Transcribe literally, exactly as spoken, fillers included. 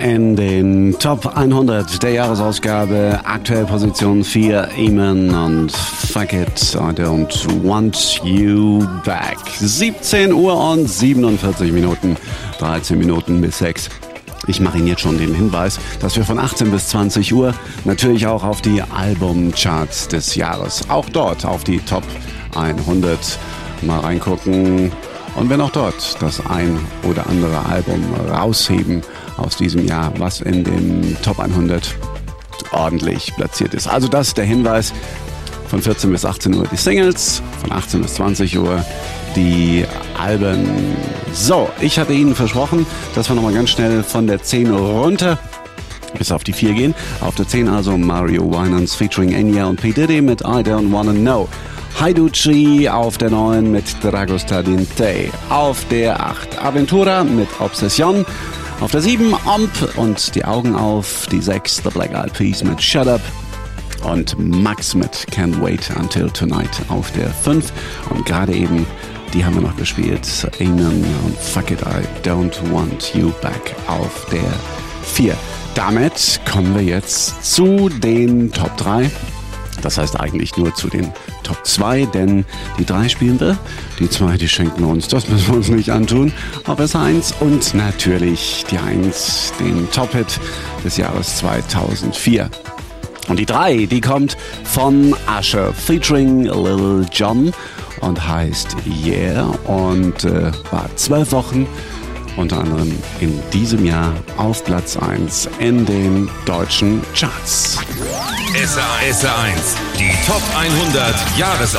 in den Top hundert der Jahresausgabe. Aktuell Position vier, Eamon und Fuck It, I Don't Want You Back. siebzehn Uhr und siebenundvierzig Minuten, dreizehn Minuten bis sechs. Ich mache Ihnen jetzt schon den Hinweis, dass wir von achtzehn bis zwanzig Uhr natürlich auch auf die Albumcharts des Jahres, auch dort auf die Top hundert mal reingucken. Und wenn auch dort das ein oder andere Album rausheben aus diesem Jahr, was in den Top hundert ordentlich platziert ist. Also das ist der Hinweis. Von vierzehn bis achtzehn Uhr die Singles, von achtzehn bis zwanzig Uhr die Alben. So, ich hatte Ihnen versprochen, dass wir nochmal ganz schnell von der zehn runter bis auf die vier gehen. Auf der zehn also Mario Winans featuring Enya und P. Diddy mit I Don't Wanna Know. Haiduchi auf der neun mit Dragosta Dinte. Auf der acht Aventura mit Obsession. Auf der sieben Omp und die Augen auf. Die sechs The Black Eyed Peas mit Shut Up. Und Max mit Can't Wait Until Tonight auf der fünf. Und gerade eben, die haben wir noch gespielt, Amen und Fuck It, I Don't Want You Back auf der vier. Damit kommen wir jetzt zu den Top drei. Das heißt eigentlich nur zu den Top zwei, denn die drei spielen wir, die zwei, die schenken wir uns, das müssen wir uns nicht antun. Auf S eins und natürlich die eins, den Top-Hit des Jahres zweitausendvier. Und die drei, die kommt von Usher featuring Lil Jon und heißt Yeah und äh, war zwölf Wochen unter anderem in diesem Jahr auf Platz eins in den deutschen Charts. S R eins, die Top hundert Jahres